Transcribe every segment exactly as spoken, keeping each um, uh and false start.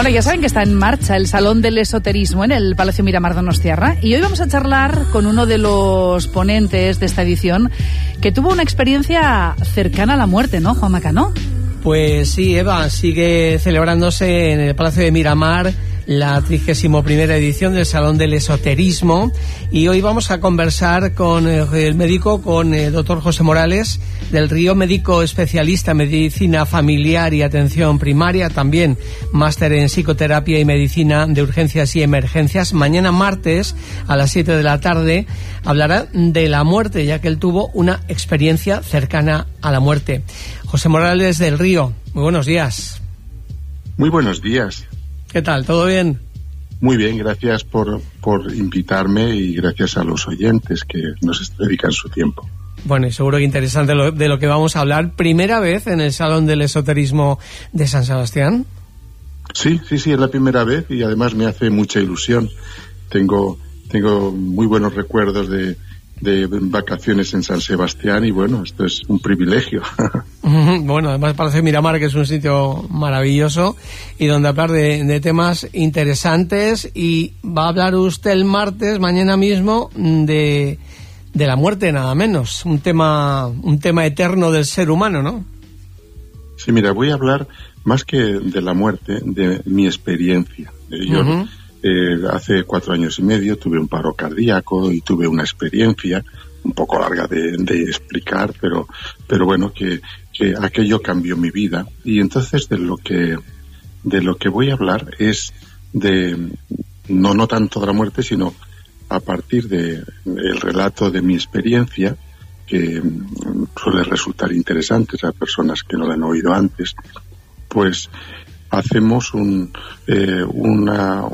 Bueno, ya saben que está en marcha el Salón del Esoterismo en el Palacio Miramar Donostiarra y hoy vamos a charlar con uno de los ponentes de esta edición que tuvo una experiencia cercana a la muerte, ¿no, Juan Macano? Pues sí, Eva, sigue celebrándose en el Palacio de Miramar la trigésima primera edición del Salón del Esoterismo y hoy vamos a conversar con el médico, con el doctor José Morales del Río, médico especialista en medicina familiar y atención primaria, también máster en psicoterapia y medicina de urgencias y emergencias. Mañana martes a las siete de la tarde hablará de la muerte, ya que él tuvo una experiencia cercana a la muerte. José Morales del Río, muy buenos días. Muy buenos días. ¿Qué tal? ¿Todo bien? Muy bien, gracias por, por invitarme y gracias a los oyentes que nos dedican su tiempo. Bueno, y seguro que interesante lo, de lo que vamos a hablar. ¿Primera vez en el Salón del Esoterismo de San Sebastián? Sí, sí, sí, es la primera vez y además me hace mucha ilusión. Tengo, tengo muy buenos recuerdos de, de vacaciones en San Sebastián y bueno, esto es un privilegio. Bueno, además parece Miramar, que es un sitio maravilloso y donde hablar de, de temas interesantes, y va a hablar usted el martes, mañana mismo, de, de la muerte, nada menos, un tema, un tema eterno del ser humano, ¿no? Sí, mira, voy a hablar más que de la muerte, de mi experiencia. Yo uh-huh. eh, hace cuatro años y medio tuve un paro cardíaco y tuve una experiencia un poco larga de, de explicar, pero, pero bueno, que, que aquello cambió mi vida. Y entonces de lo que, de lo que voy a hablar es de, no, no tanto de la muerte, sino a partir de el relato de mi experiencia, que suele resultar interesante a personas que no la han oído antes, pues hacemos un, eh, una,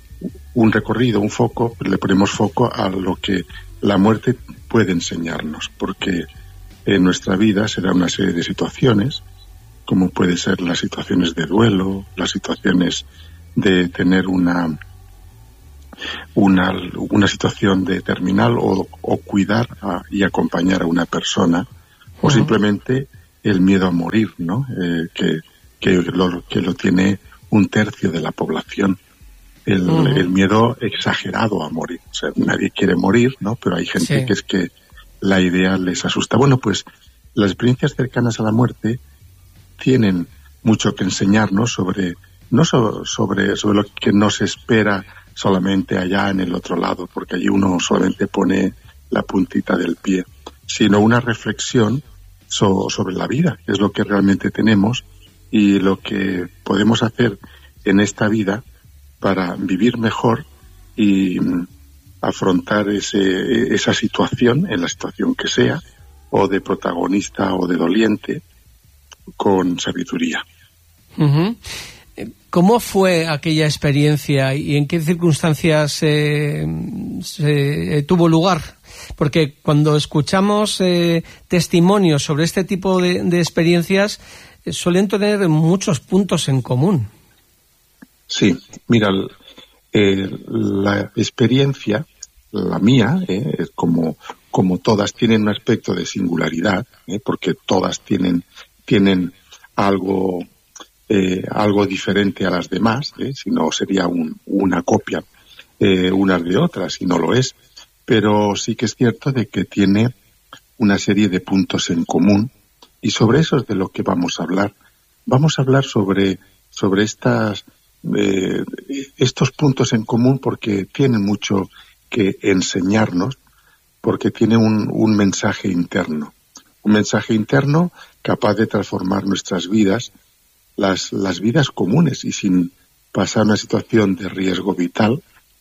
un recorrido, un foco, le ponemos foco a lo que la muerte puede enseñarnos, porque en nuestra vida se da una serie de situaciones, como puede ser las situaciones de duelo, las situaciones de tener una una, una situación de terminal o, o cuidar a, y acompañar a una persona, uh-huh. o simplemente el miedo a morir, ¿no? Eh, que, que, lo, que lo tiene un tercio de la población. El, uh-huh. el miedo exagerado a morir. O sea, nadie quiere morir, ¿no? Pero hay gente sí. que es que la idea les asusta. Bueno, pues las experiencias cercanas a la muerte tienen mucho que enseñarnos sobre, no so, sobre, sobre lo que nos espera solamente allá en el otro lado, porque allí uno solamente pone la puntita del pie, sino una reflexión so, sobre la vida, que es lo que realmente tenemos y lo que podemos hacer en esta vida para vivir mejor y afrontar ese, esa situación, en la situación que sea, o de protagonista o de doliente, con sabiduría. Uh-huh. ¿Cómo fue aquella experiencia y en qué circunstancias eh, se, eh, tuvo lugar? Porque cuando escuchamos eh, testimonios sobre este tipo de, de experiencias, eh, suelen tener muchos puntos en común. Sí, mira, eh, la experiencia, la mía, eh, como, como todas, tienen un aspecto de singularidad, eh, porque todas tienen, tienen algo, eh, algo diferente a las demás, eh, si no sería un, una copia eh, unas de otras, y no lo es, pero sí que es cierto de que tiene una serie de puntos en común, y sobre eso es de lo que vamos a hablar. Vamos a hablar sobre, sobre estas Eh, estos puntos en común porque tienen mucho que enseñarnos, porque tiene un, un mensaje interno, un mensaje interno capaz de transformar nuestras vidas, las, las vidas comunes y sin pasar una situación de riesgo vital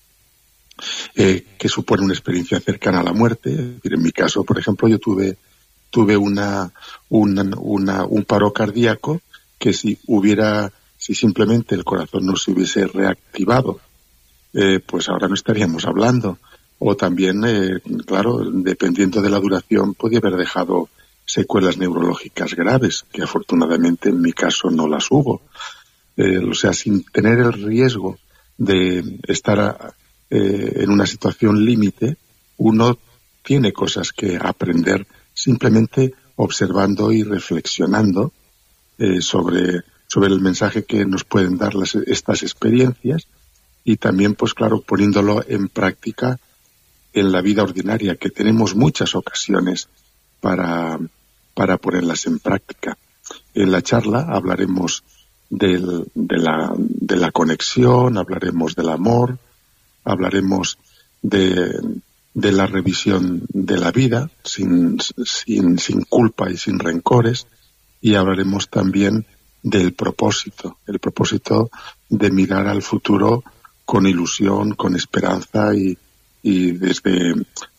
eh, que supone una experiencia cercana a la muerte. Es decir, en mi caso, por ejemplo, yo tuve, tuve una, una, una, un paro cardíaco que si hubiera Si simplemente el corazón no se hubiese reactivado, eh, pues ahora no estaríamos hablando. O también, eh, claro, dependiendo de la duración, podía haber dejado secuelas neurológicas graves, que afortunadamente en mi caso no las hubo. Eh, o sea, sin tener el riesgo de estar a, eh, en una situación límite, uno tiene cosas que aprender simplemente observando y reflexionando eh, sobre sobre el mensaje que nos pueden dar las, estas experiencias, y también, pues claro, poniéndolo en práctica en la vida ordinaria, que tenemos muchas ocasiones para, para ponerlas en práctica. En la charla hablaremos del, de, la, de la conexión, hablaremos del amor, hablaremos de, de la revisión de la vida sin, sin, sin culpa y sin rencores, y hablaremos también del propósito, el propósito de mirar al futuro con ilusión, con esperanza y, y desde,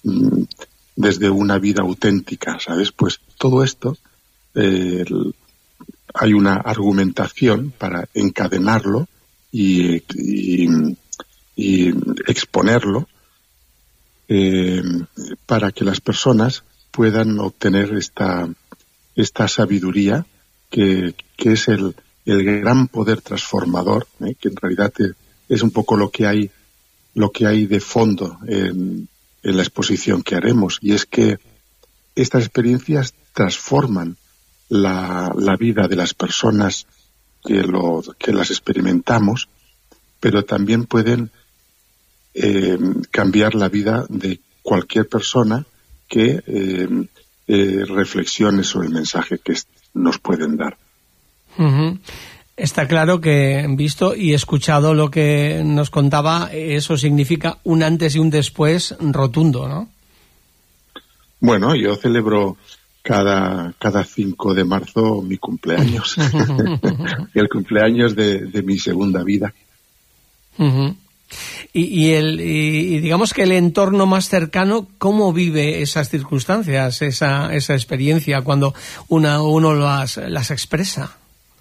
desde una vida auténtica, ¿sabes? Pues todo esto, eh, hay una argumentación para encadenarlo y, y, y exponerlo eh, para que las personas puedan obtener esta, esta sabiduría que, que es el, el gran poder transformador, ¿eh? Que en realidad te, es un poco lo que hay, lo que hay de fondo en, en la exposición que haremos, y es que estas experiencias transforman la, la vida de las personas que, lo, que las experimentamos, pero también pueden eh, cambiar la vida de cualquier persona que eh, eh, reflexione sobre el mensaje que nos pueden dar. Uh-huh. Está claro que, visto y escuchado lo que nos contaba, eso significa un antes y un después rotundo, ¿no? Bueno, yo celebro cada cada cinco de marzo mi cumpleaños, el cumpleaños de, de mi segunda vida. Uh-huh. Y, y, el, y, y digamos que el entorno más cercano, ¿cómo vive esas circunstancias, esa, esa experiencia cuando una, uno las, las expresa?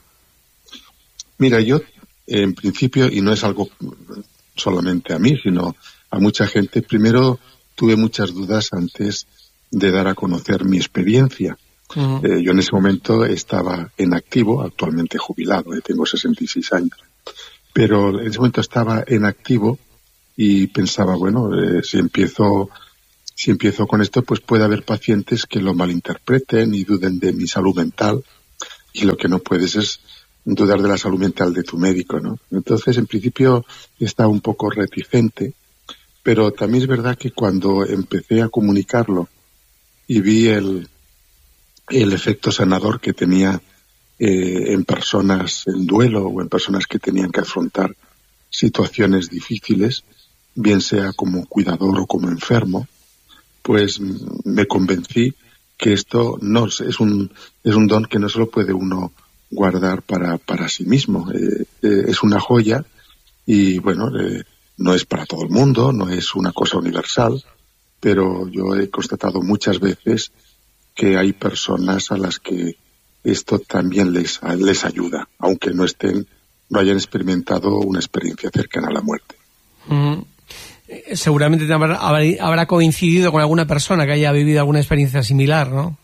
Mira, yo en principio, y no es algo solamente a mí, sino a mucha gente, primero tuve muchas dudas antes de dar a conocer mi experiencia. Uh-huh. Eh, yo en ese momento estaba en activo, actualmente jubilado, eh, tengo sesenta y seis años, pero en ese momento estaba en activo y pensaba, bueno, eh, si empiezo si empiezo con esto, pues puede haber pacientes que lo malinterpreten y duden de mi salud mental, y lo que no puedes es dudar de la salud mental de tu médico, ¿no? Entonces, en principio, estaba un poco reticente, pero también es verdad que cuando empecé a comunicarlo y vi el, el efecto sanador que tenía eh, en personas en duelo o en personas que tenían que afrontar situaciones difíciles, bien sea como cuidador o como enfermo, pues me convencí que esto no es un, es un don que no solo puede uno guardar para, para sí mismo. Eh, eh, es una joya y, bueno, eh, no es para todo el mundo, no es una cosa universal, pero yo he constatado muchas veces que hay personas a las que esto también les, les ayuda, aunque no estén, no hayan experimentado una experiencia cercana a la muerte. Mm. Seguramente habrá, habrá coincidido con alguna persona que haya vivido alguna experiencia similar, ¿no?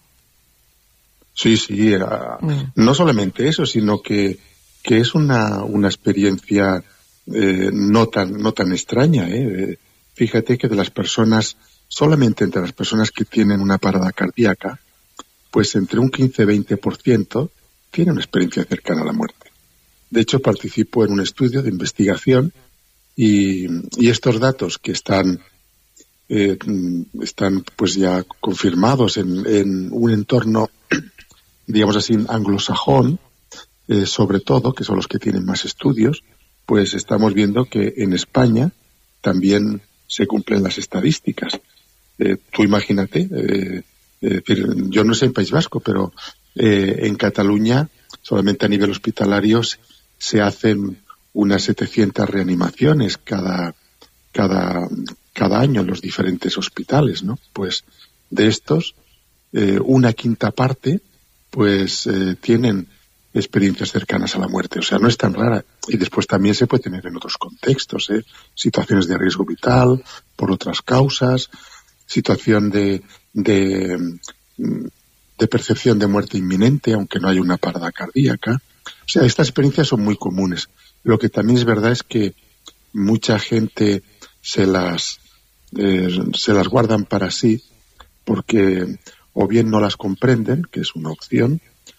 Sí, sí, uh, mm. no solamente eso, sino que, que es una, una experiencia eh, no tan, no tan extraña, ¿eh? Fíjate que de las personas, solamente entre las personas que tienen una parada cardíaca, pues entre un quince a veinte por ciento tienen una experiencia cercana a la muerte. De hecho, participo en un estudio de investigación y, y estos datos que están, eh, están pues ya confirmados en, en un entorno, digamos así, anglosajón, eh, sobre todo, que son los que tienen más estudios, pues estamos viendo que en España también se cumplen las estadísticas. Eh, tú imagínate, eh, eh, yo no sé en País Vasco, pero eh, en Cataluña, solamente a nivel hospitalario, se hacen unas setecientas reanimaciones cada, cada, cada año en los diferentes hospitales, ¿no? Pues de estos, eh, una quinta parte pues eh, tienen experiencias cercanas a la muerte, o sea, no es tan rara. Y después también se puede tener en otros contextos, ¿eh? Situaciones de riesgo vital, por otras causas, situación de, de, de percepción de muerte inminente, aunque no haya una parada cardíaca. O sea, estas experiencias son muy comunes. Lo que también es verdad es que mucha gente se las, eh, se las guardan para sí, porque o bien no las comprenden, que es una opción,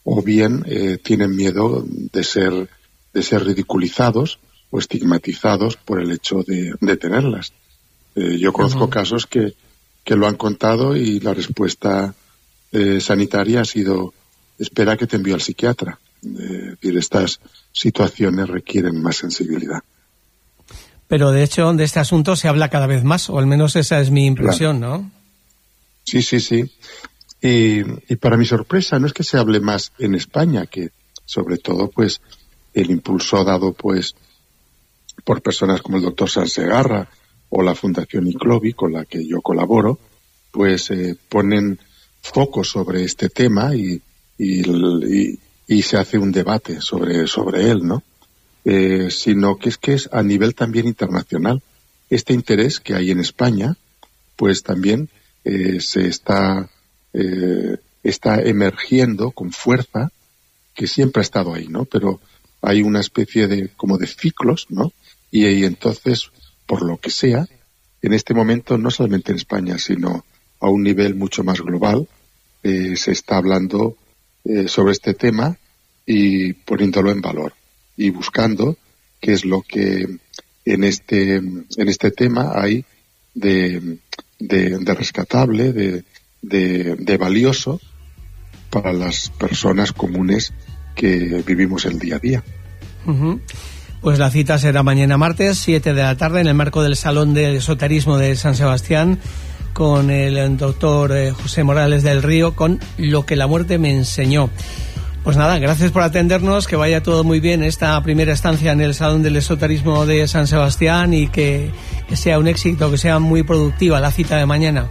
o bien eh, tienen miedo de ser, de ser ridiculizados o estigmatizados por el hecho de, de tenerlas. Eh, yo conozco uh-huh. casos que, que lo han contado y la respuesta eh, sanitaria ha sido: espera que te envío al psiquiatra. Eh, decir, estas situaciones requieren más sensibilidad. Pero de hecho de este asunto se habla cada vez más, o al menos esa es mi impresión, claro. ¿no? Sí, sí, sí. Y, y para mi sorpresa no es que se hable más en España, que sobre todo pues el impulso dado pues por personas como el doctor Sansegarra o la Fundación Iclovi, con la que yo colaboro, pues eh, ponen foco sobre este tema y, y, y, y se hace un debate sobre, sobre él, ¿no? Eh, sino que es que es a nivel también internacional. Este interés que hay en España, pues también eh, se está, eh, está emergiendo con fuerza, que siempre ha estado ahí, ¿no? Pero hay una especie de, como de ciclos, ¿no? Y, y entonces, por lo que sea, en este momento, no solamente en España, sino a un nivel mucho más global, eh, se está hablando eh, sobre este tema y poniéndolo en valor y buscando qué es lo que en este en este tema hay de, de, de rescatable, de, de, de valioso para las personas comunes que vivimos el día a día. Uh-huh. Pues la cita será mañana martes, siete de la tarde, en el marco del Salón del Esoterismo de San Sebastián, con el doctor eh, José Morales del Río, con Lo que la muerte me enseñó. Pues nada, gracias por atendernos, que vaya todo muy bien esta primera estancia en el Salón del Esoterismo de San Sebastián y que, que sea un éxito, que sea muy productiva la cita de mañana.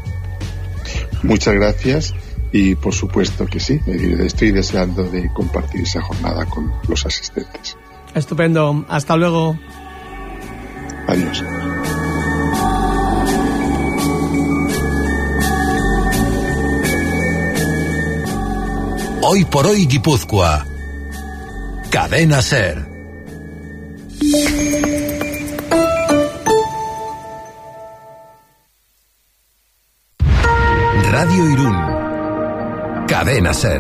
Muchas gracias y por supuesto que sí, estoy deseando de compartir esa jornada con los asistentes. Estupendo, hasta luego. Adiós. Hoy por hoy Guipúzcoa. Cadena SER. Radio Irún. Cadena SER.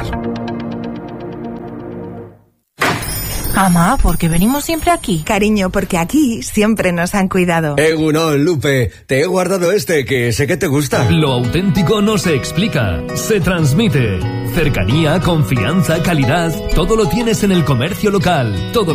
Mamá, ¿por qué venimos siempre aquí? Cariño, porque aquí siempre nos han cuidado. Egunon, Lupe, te he guardado este que sé que te gusta. Lo auténtico no se explica, se transmite. Cercanía, confianza, calidad, todo lo tienes en el comercio local. Todo